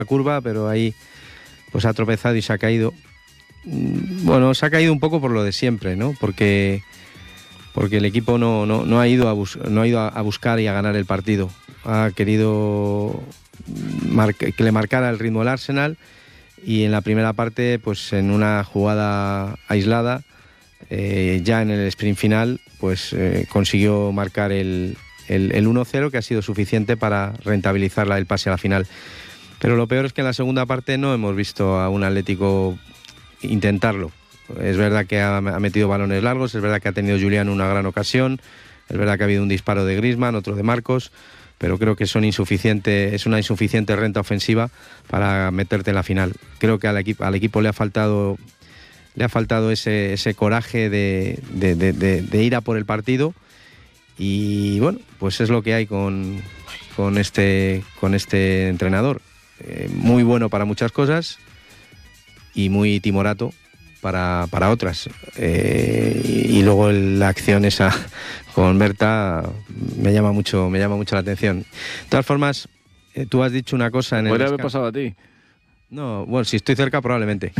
curva, pero ahí pues ha tropezado y se ha caído. Bueno, se ha caído un poco por lo de siempre, ¿no? Porque el equipo no ha ido a buscar y a ganar el partido. Ha querido que le marcara el ritmo el Arsenal, y en la primera parte, pues en una jugada aislada, ya en el sprint final, pues consiguió marcar el 1-0, que ha sido suficiente para rentabilizar el pase a la final. Pero lo peor es que en la segunda parte no hemos visto a un Atlético intentarlo. Es verdad que ha metido balones largos, es verdad que ha tenido Julián una gran ocasión, es verdad que ha habido un disparo de Griezmann, otro de Marcos, pero creo que es una insuficiente renta ofensiva para meterte en la final. Creo que al equipo le ha faltado ese coraje de ir a por el partido, y bueno, pues es lo que hay con este entrenador. Muy bueno para muchas cosas y muy timorato para otras, y luego la acción esa con Berta me llama mucho la atención. De todas formas, tú has dicho una cosa en el... ¿Podría haber pasado a ti? No, bueno, si estoy cerca probablemente.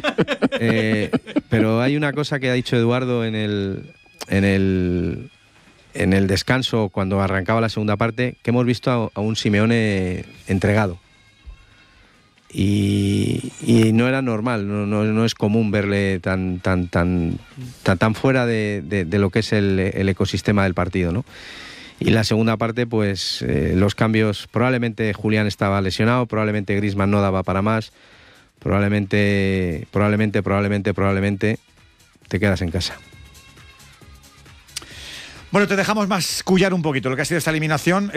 Pero hay una cosa que ha dicho Eduardo en el descanso, cuando arrancaba la segunda parte, que hemos visto a un Simeone entregado. Y no era normal, no es común verle tan fuera de lo que es el ecosistema del partido, ¿no? Y la segunda parte, pues los cambios, probablemente Julián estaba lesionado, probablemente Griezmann no daba para más, probablemente te quedas en casa. Bueno, te dejamos mascullar un poquito lo que ha sido esta eliminación,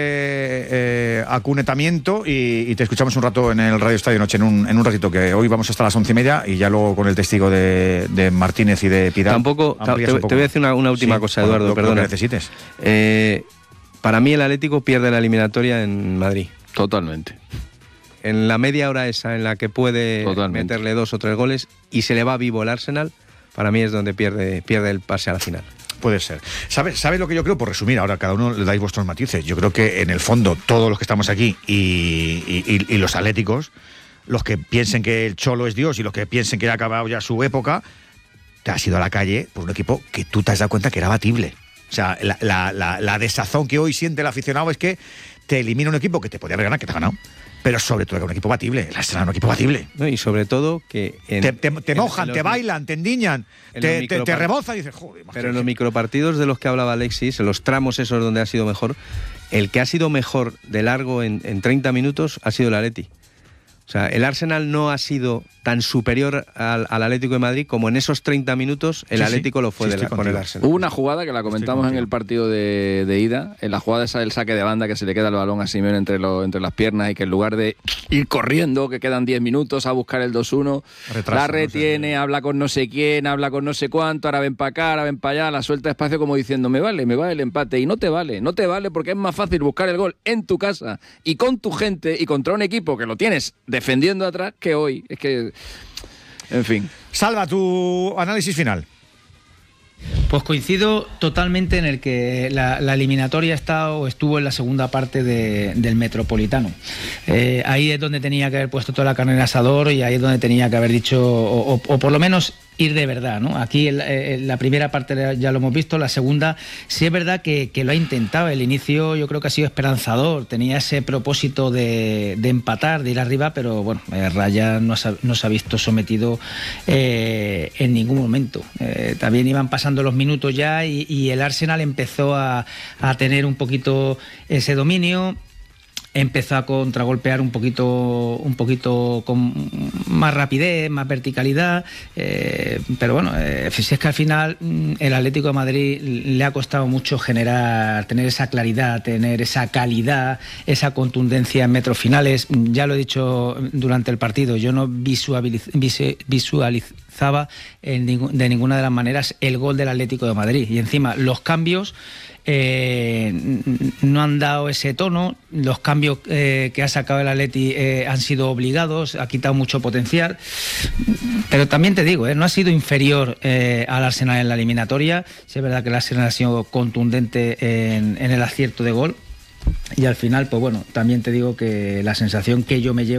este acunetamiento, y te escuchamos un rato en el Radio Estadio Noche, en un ratito, que hoy vamos hasta las 11:30, y ya luego con el testigo de Martínez y de Pidal. Tampoco, te voy a decir una última cosa, Eduardo, perdona. Lo que necesites. Para mí el Atlético pierde la eliminatoria en Madrid. Totalmente. En la media hora esa en la que puede meterle 2 o 3 goles y se le va vivo el Arsenal, para mí es donde pierde el pase a la final. Puede ser. ¿Sabes lo que yo creo? Por resumir, ahora cada uno le dais vuestros matices. Yo creo que en el fondo todos los que estamos aquí y los atléticos, los que piensen que el Cholo es Dios y los que piensen que ha acabado ya su época, te has ido a la calle por un equipo que tú te has dado cuenta que era batible. O sea, la desazón que hoy siente el aficionado es que te elimina un equipo que te podía haber ganado, que te ha ganado, pero sobre todo que un equipo batible. El Arsenal es un equipo batible. No, y sobre todo que... Te mojan, te bailan, te endiñan, te rebozan y dices, joder. Pero en los micropartidos de los que hablaba Alexis, en los tramos esos donde ha sido mejor, el que ha sido mejor de largo en 30 minutos ha sido el Atleti. O sea, el Arsenal no ha sido tan superior al Atlético de Madrid como en esos 30 minutos el Atlético lo fue con el Arsenal. Hubo una jugada que la comentamos en el partido de ida, en la jugada esa del saque de banda, que se le queda el balón a Simeone entre las piernas, y que en lugar de ir corriendo, que quedan 10 minutos a buscar el 2-1, la retiene, habla con no sé quién, habla con no sé cuánto, ahora ven para acá, ahora ven para allá, la suelta despacio como diciendo, me vale el empate, y no te vale porque es más fácil buscar el gol en tu casa y con tu gente y contra un equipo que lo tienes defendiendo atrás que hoy. Es que, en fin. Salva, tu análisis final. Pues coincido totalmente en el que la eliminatoria estuvo en la segunda parte del Metropolitano. Ahí es donde tenía que haber puesto toda la carne en el asador, y ahí es donde tenía que haber dicho, o por lo menos ir de verdad, ¿no? Aquí en la primera parte ya lo hemos visto, la segunda sí es verdad que lo ha intentado. El inicio yo creo que ha sido esperanzador, tenía ese propósito de empatar, de ir arriba, pero bueno, Raya no se ha visto sometido en ningún momento. También iban pasando los minutos ya y el Arsenal empezó a tener un poquito ese dominio. Empezó a contragolpear un poquito con más rapidez, más verticalidad, pero bueno, si es que al final el Atlético de Madrid le ha costado mucho tener esa claridad, tener esa calidad, esa contundencia en metros finales. Ya lo he dicho durante el partido, yo no visualizaba de ninguna de las maneras el gol del Atlético de Madrid, y encima los cambios no han dado ese tono. Los cambios que ha sacado el Atleti han sido obligados, ha quitado mucho potencial, pero también te digo, no ha sido inferior al Arsenal en la eliminatoria. Sí, es verdad que el Arsenal ha sido contundente en el acierto de gol, y al final, pues bueno, también te digo que la sensación que yo me llevo